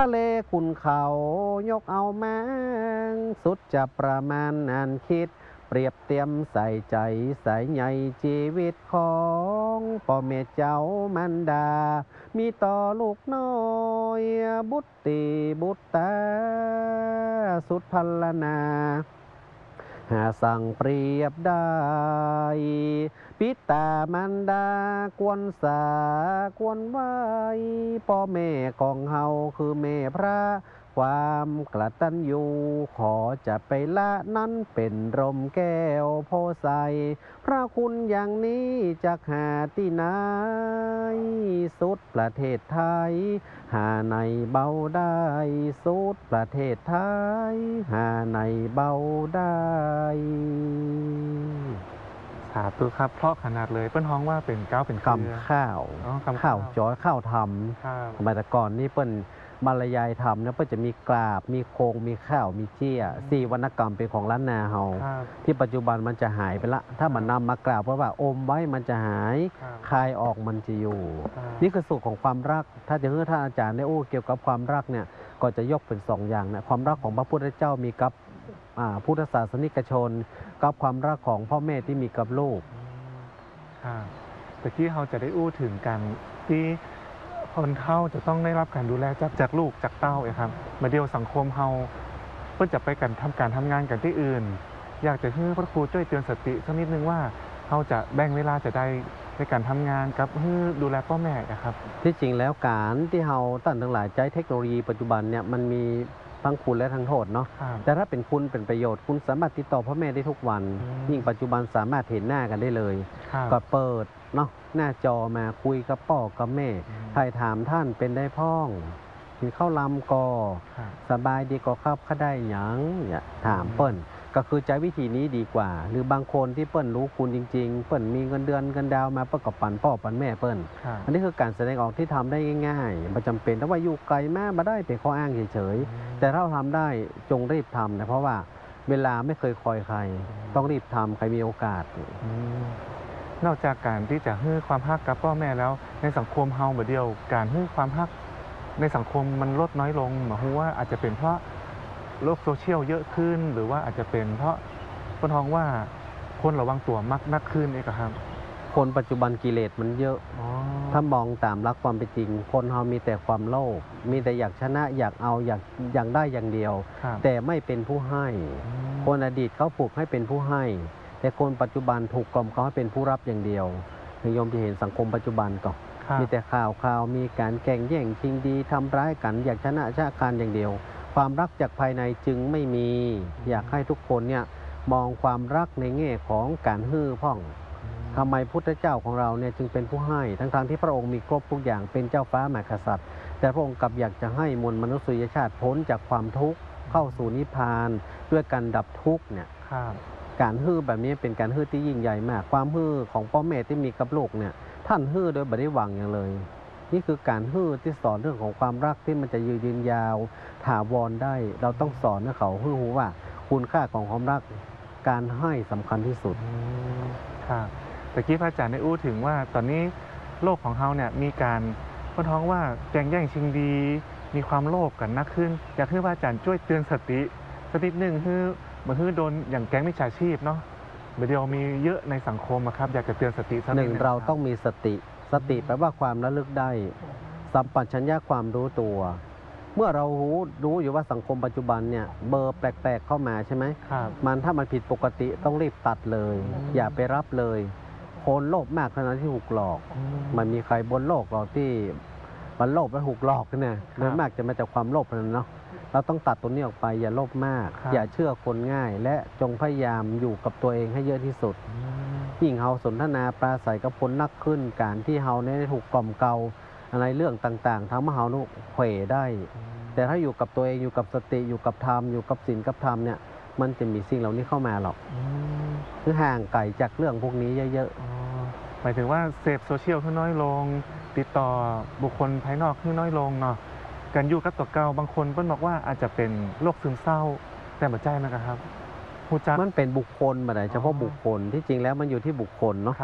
ทะเลคุณเขายกเอาแมงสุดจะประมาณนานคิดเปรียบเตรียมใส่ใจใส่ใหญ่ชีวิตของพ่อแม่เจ้ามันดามีต่อลูกน้อยบุตรีบุตรตาสุดพัลนาหาสั่งเปรียบได้ปิตามันดากวนสากวนไว้พ่อแม่ของเฮาคือแม่พระความกตัญญูขอจะไปละนั้นเป็นร่มแก้วโพไซพระคุณอย่างนี้จะหาที่ไหนสุดประเทศไทยหาในเบาได้สุดประเทศไทยหาในเบาได้สาธุครับเพราะขนาดเลยเปิ้นฮ้องว่าเป็นเก้าเป็นเครือกำข้าวกำข้าวข้าวจอยข้าวทครับำสมัยแต่ก่อนนี่เปิ้นบรรยายทำนะเปิ้นจะมีกราบมีโคงมีข้าวมีเจี้ยสี่วรรณกรรมเป็นของล้านนาเฮาครับที่ปัจจุบันมันจะหายไปละ ถ้ามันนำมากราบเพราะว่าอมไว้มันจะหายครับคายออกมันจะอยู่ครับนี่คือสูตรของความรัก ถ้าจะให้ท่านอาจารย์ได้เกี่ยวกับความรักเนี่ยก็จะยกเป็นสองอย่างนะความรักของพระพุทธเจ้ามีกับพุทธศาสนิกชน กับความรักของพ่อแม่ที่มีกับลูกครับแต่ที่เราจะได้อู้ถึงกันที่คนเฒ่าจะต้องได้รับการดูแลจากลูกจากเต้าเองครับมาเดียวสังคมเราเพื่อจะไปกันทำการทำงานกันที่อื่น อยากจะให้พระครูช่วยเตือนสติสักนิดนึงว่าเราจะแบ่งเวลาจะได้ในการทำงานกับให้ดูแลพ่อแม่นะครับที่จริงแล้วการที่เราตั้งทั้งหลายใช้เทคโนโลยีปัจจุบันเนี่ยมันมีทั้งคุณและทั้งโทษเนาะครับแต่ถ้าเป็นคุณเป็นประโยชน์คุณสามารถติดต่อพ่อแม่ได้ทุกวันอืมยิ่งปัจจุบันสามารถเห็นหน้ากันได้เลยครับก็เปิดเนาะหน้าจอมาคุยกับพ่อกับแม่อืมใครถามท่านเป็นได้พ้องกินข้าวลำกอครับสบายดีก็ครับข้าได้หยังเนี่ยถามเปิ้นก็คือใช้วิธีนี้ดีกว่า หรือบางคนที่เปิ้นรู้คุณจริงๆ เปิ้นมีเงินเดือนเงินดาวมาเปิ้นก็ปั่นพ่อปั่นแม่เปิ้นครับอันนี้คือการแสดงออกที่ทำได้ง่ายๆไม่จำเป็นถ้าว่าอยู่ไกลมากมาได้เป็นข้ออ้างเฉยๆ แต่ถ้าเราทำได้จงรีบทำนะเพราะว่าเวลาไม่เคยคอยใคร ต้องรีบทำใครมีโอกาสอืมนอกจากการที่จะให้ความฮักกับพ่อแม่แล้วในสังคมเฮาแบบเดียวการให้ความฮักในสังคมมันลดน้อยลงหมายความว่าอาจจะเป็นเพราะโลกโซเชียลเยอะขึ้น หรือว่าอาจจะเป็นเพราะคนท้องว่าคนระวังตัวมากขึ้นเองครับคนปัจจุบันกิเลสมันเยอะอ๋อถ้ามองตามหลักความเป็นจริง คนเรามีแต่ความโลภมีแต่อยากชนะอยากเอาอยากได้อย่างเดียวครับแต่ไม่เป็นผู้ให้อืมคนอดีตเขาผูกให้เป็นผู้ให้ แต่คนปัจจุบันถูกกล่อมเขาให้เป็นผู้รับอย่างเดียวนิยมจะเห็นสังคมปัจจุบันก็ครับมีแต่ข่าวมีการแข่งแย่งชิงดีทำร้ายกันอยากชนะชาการอย่างเดียว ความรักจากภายในจึงไม่มี อยากให้ทุกคนเนี่ยมองความรักในแง่ของการฮื้อพ่องทำไมพุทธเจ้าของเราเนี่ยจึงเป็นผู้ให้ทั้งที่พระองค์มีครบทุกอย่างเป็นเจ้าฟ้ามหากษัตริย์ แต่พระองค์กลับอยากจะให้มวลมนุษยชาติพ้นจากความทุกข์เข้าสู่นิพพานด้วยการดับทุกข์เนี่ยครับการฮื้อแบบนี้เป็นการฮื้อที่ยิ่งใหญ่มาก ความฮื้อของพ่อแม่ที่มีกับลูกเนี่ยท่านฮื้อโดยไม่ได้หวังอย่างเลย นี่คือการฮื้อที่สอนเรื่องของความรักที่มันจะยืนยาวถาวรได้ เราต้องสอนให้เขาฮื้อรู้ว่า คุณค่าของความรักการให้สำคัญที่สุดอืมครับแต่กี้พระอาจารย์ได้อู้ถึงว่าตอนนี้โลกของเฮาเนี่ยมีการคนท้องว่าแย่งชิงดี มีความโลภกันนักขึ้น อยากให้พระอาจารย์ช่วยเตือนสติสักนิดหนึ่งคือเหมือนคือโดนอย่างแก๊งมิจฉาชีพเนาะเดี๋ยวมีเยอะในสังคมอะครับอยากจะเตือนสติสักหนิดนึ่งนึงเราต้องมีสติ สติแปลว่าความระลึกได้ สัมปชัญญะความรู้ตัว เมื่อเรารู้อยู่ว่าสังคมปัจจุบันเนี่ยเบอร์แปลกๆเข้ามาใช่ไหมครับมันถ้ามันผิดปกติต้องรีบตัดเลย อย่าไปรับเลย คนโลภมากขนาดที่ถูกหลอก มันมีใครบนโลกเราที่มันโลภและถูกหลอกเนี่ยโดยมากจะมาจากความโลภนั้นเนาะเราต้องตัดตัวนี้ออกไปอย่าโลภมากครับอย่าเชื่อคนง่าย และจงพยายามอยู่กับตัวเองให้เยอะที่สุดอืมยิ่งเฮาสนทนาปราศัยกับคนนักขึ้นการที่เฮาเนี่ยได้ถูกกล่อมเกลาอะไรเรื่องต่างๆทำให้เฮานุเขวได้ แต่ถ้าอยู่กับตัวเองอยู่กับสติอยู่กับธรรมอยู่กับศีลกับธรรมเนี่ยมันจะมีสิ่งเหล่านี้เข้ามาหรอกอืมคือห่างไกลจากเรื่องพวกนี้เยอะอ๋อหมายถึงว่าเสพโซเชียลขึ้นน้อยลง ติดต่อบุคคลภายนอกขึ้นน้อยลงเนาะการอยู่กับตัวเก่าบางคนเพิ่นบอกว่าอาจจะเป็นโรคซึมเศร้า แต่บ่ใจนะครับฮู้จักๆมันเป็นบุคคลมาได้เฉพาะบุคคลที่จริงแล้วมันอยู่ที่บุคคลเนาะ